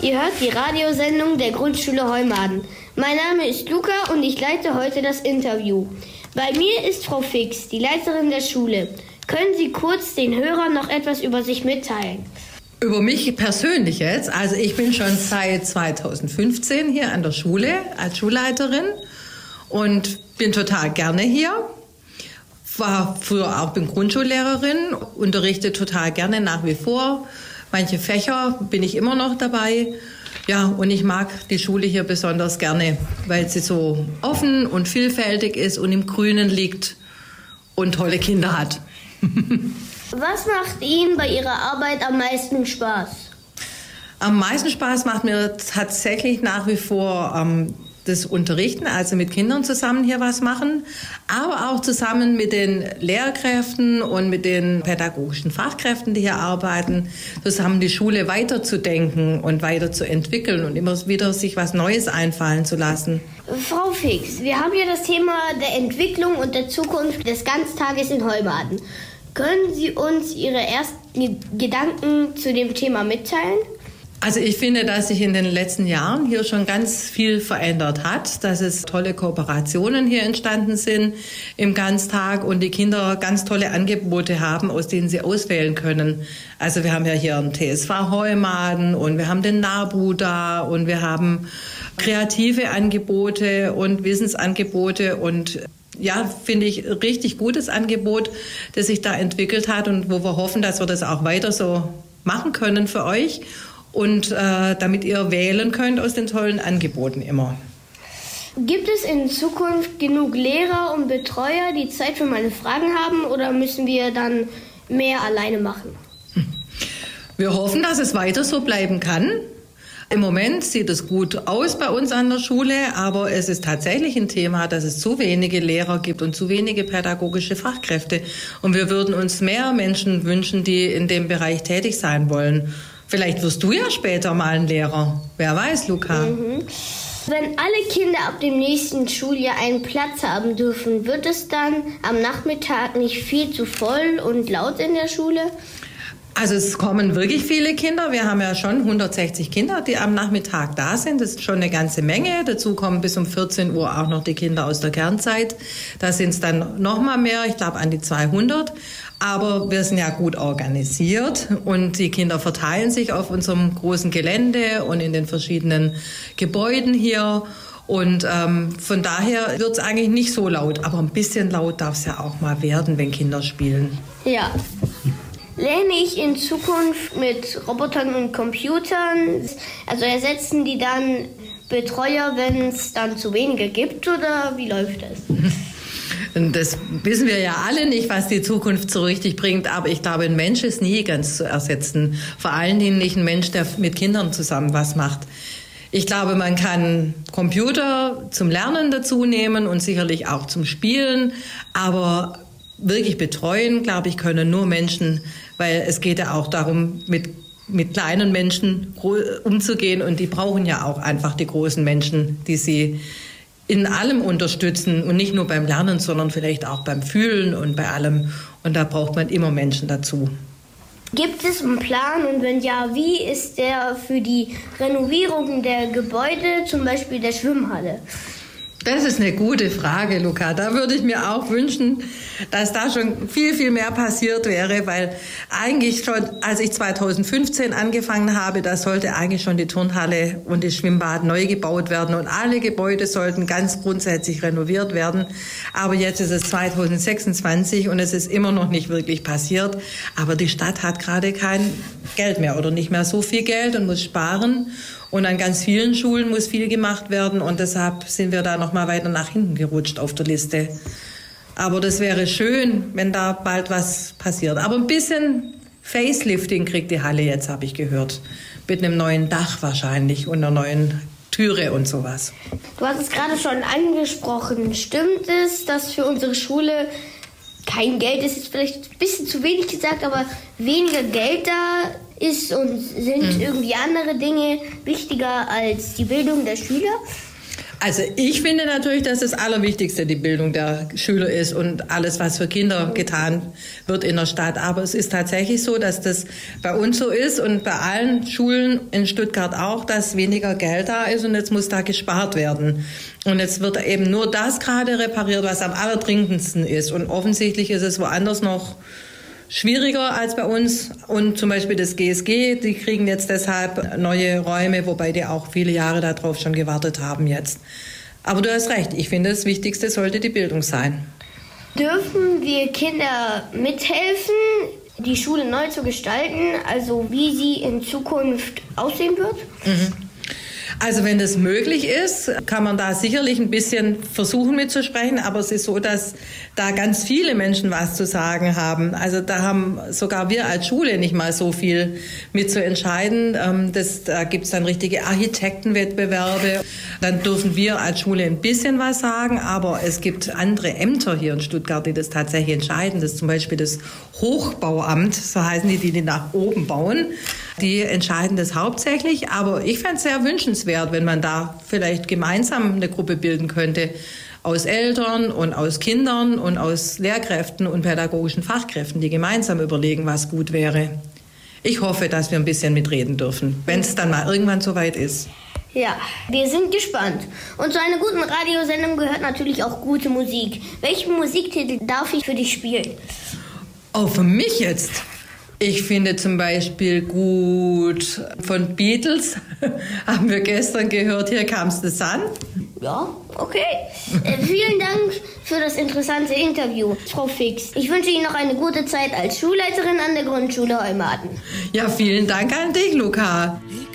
Ihr hört die Radiosendung der Grundschule Heumaden. Mein Name ist Luca und ich leite heute das Interview. Bei mir ist Frau Fix, die Leiterin der Schule. Können Sie kurz den Hörern noch etwas über sich mitteilen? Über mich persönlich jetzt. Also ich bin schon seit 2015 hier an der Schule als Schulleiterin und bin total gerne hier. War früher auch bin Grundschullehrerin, unterrichte total gerne nach wie vor. Manche Fächer bin ich immer noch dabei. Ja, und ich mag die Schule hier besonders gerne, weil sie so offen und vielfältig ist und im Grünen liegt und tolle Kinder hat. Was macht Ihnen bei Ihrer Arbeit am meisten Spaß? Am meisten Spaß macht mir tatsächlich nach wie vor das Unterrichten, also mit Kindern zusammen hier was machen, aber auch zusammen mit den Lehrkräften und mit den pädagogischen Fachkräften, die hier arbeiten, zusammen die Schule weiterzudenken und weiterzuentwickeln und immer wieder sich was Neues einfallen zu lassen. Frau Fix, wir haben hier das Thema der Entwicklung und der Zukunft des Ganztages in Heumaden. Können Sie uns Ihre ersten Gedanken zu dem Thema mitteilen? Also ich finde, dass sich in den letzten Jahren hier schon ganz viel verändert hat, dass es tolle Kooperationen hier entstanden sind im Ganztag und die Kinder ganz tolle Angebote haben, aus denen sie auswählen können. Also wir haben ja hier einen TSV Heumaden und wir haben den NABU da und wir haben kreative Angebote und Wissensangebote und ja, finde ich, richtig gutes Angebot, das sich da entwickelt hat und wo wir hoffen, dass wir das auch weiter so machen können für euch. Und damit ihr wählen könnt aus den tollen Angeboten immer. Gibt es in Zukunft genug Lehrer und Betreuer, die Zeit für meine Fragen haben, oder müssen wir dann mehr alleine machen? Wir hoffen, dass es weiter so bleiben kann. Im Moment sieht es gut aus bei uns an der Schule, aber es ist tatsächlich ein Thema, dass es zu wenige Lehrer gibt und zu wenige pädagogische Fachkräfte. Und wir würden uns mehr Menschen wünschen, die in dem Bereich tätig sein wollen. Vielleicht wirst du ja später mal ein Lehrer. Wer weiß, Luca. Wenn alle Kinder ab dem nächsten Schuljahr einen Platz haben dürfen, wird es dann am Nachmittag nicht viel zu voll und laut in der Schule? Also es kommen wirklich viele Kinder. Wir haben ja schon 160 Kinder, die am Nachmittag da sind. Das ist schon eine ganze Menge. Dazu kommen bis um 14 Uhr auch noch die Kinder aus der Kernzeit. Da sind es dann noch mal mehr, ich glaube an die 200. Aber wir sind ja gut organisiert und die Kinder verteilen sich auf unserem großen Gelände und in den verschiedenen Gebäuden hier. Und von daher wird es eigentlich nicht so laut. Aber ein bisschen laut darf es ja auch mal werden, wenn Kinder spielen. Ja. Lerne ich in Zukunft mit Robotern und Computern? Also ersetzen die dann Betreuer, wenn es dann zu wenige gibt, oder wie läuft das? Das wissen wir ja alle nicht, was die Zukunft so richtig bringt. Aber ich glaube, ein Mensch ist nie ganz zu ersetzen. Vor allen Dingen nicht ein Mensch, der mit Kindern zusammen was macht. Ich glaube, man kann Computer zum Lernen dazu nehmen und sicherlich auch zum Spielen. Aber wirklich betreuen, glaube ich, können nur Menschen, weil es geht ja auch darum, mit kleinen Menschen umzugehen. Und die brauchen ja auch einfach die großen Menschen, die sie in allem unterstützen und nicht nur beim Lernen, sondern vielleicht auch beim Fühlen und bei allem. Und da braucht man immer Menschen dazu. Gibt es einen Plan und wenn ja, wie ist der für die Renovierung der Gebäude, zum Beispiel der Schwimmhalle? Das ist eine gute Frage, Luca. Da würde ich mir auch wünschen, dass da schon viel, viel mehr passiert wäre, weil eigentlich schon, als ich 2015 angefangen habe, da sollte eigentlich schon die Turnhalle und das Schwimmbad neu gebaut werden und alle Gebäude sollten ganz grundsätzlich renoviert werden. Aber jetzt ist es 2026 und es ist immer noch nicht wirklich passiert. Aber die Stadt hat gerade kein Geld mehr oder nicht mehr so viel Geld und muss sparen. Und an ganz vielen Schulen muss viel gemacht werden und deshalb sind wir da noch mal weiter nach hinten gerutscht auf der Liste. Aber das wäre schön, wenn da bald was passiert. Aber ein bisschen Facelifting kriegt die Halle jetzt, habe ich gehört. Mit einem neuen Dach wahrscheinlich und einer neuen Türe und sowas. Du hast es gerade schon angesprochen. Stimmt es, dass für unsere Schule kein Geld ist, vielleicht ein bisschen zu wenig gesagt, aber weniger Geld da ist und sind irgendwie andere Dinge wichtiger als die Bildung der Schüler? Also ich finde natürlich, dass das Allerwichtigste die Bildung der Schüler ist und alles, was für Kinder getan wird in der Stadt. Aber es ist tatsächlich so, dass das bei uns so ist und bei allen Schulen in Stuttgart auch, dass weniger Geld da ist und jetzt muss da gespart werden. Und jetzt wird eben nur das gerade repariert, was am allerdringendsten ist. Und offensichtlich ist es woanders noch schwieriger als bei uns. Und zum Beispiel das GSG, die kriegen jetzt deshalb neue Räume, wobei die auch viele Jahre darauf schon gewartet haben jetzt. Aber du hast recht, ich finde, das Wichtigste sollte die Bildung sein. Dürfen wir Kinder mithelfen, die Schule neu zu gestalten, also wie sie in Zukunft aussehen wird? Also wenn das möglich ist, kann man da sicherlich ein bisschen versuchen mitzusprechen, aber es ist so, dass da ganz viele Menschen was zu sagen haben. Also da haben sogar wir als Schule nicht mal so viel mitzuentscheiden. Da gibt es dann richtige Architektenwettbewerbe. Dann dürfen wir als Schule ein bisschen was sagen, aber es gibt andere Ämter hier in Stuttgart, die das tatsächlich entscheiden. Das ist zum Beispiel das Hochbauamt, so heißen die nach oben bauen. Die entscheiden das hauptsächlich, aber ich fände es sehr wünschenswert, wenn man da vielleicht gemeinsam eine Gruppe bilden könnte aus Eltern und aus Kindern und aus Lehrkräften und pädagogischen Fachkräften, die gemeinsam überlegen, was gut wäre. Ich hoffe, dass wir ein bisschen mitreden dürfen, wenn es dann mal irgendwann soweit ist. Ja, wir sind gespannt. Und zu einer guten Radiosendung gehört natürlich auch gute Musik. Welchen Musiktitel darf ich für dich spielen? Oh, für mich jetzt? Ich finde zum Beispiel gut von Beatles, haben wir gestern gehört, Here Comes the Sun. Ja, okay. Vielen Dank für das interessante Interview, Frau Fix. Ich wünsche Ihnen noch eine gute Zeit als Schulleiterin an der Grundschule Heumaden. Ja, vielen Dank an dich, Luca.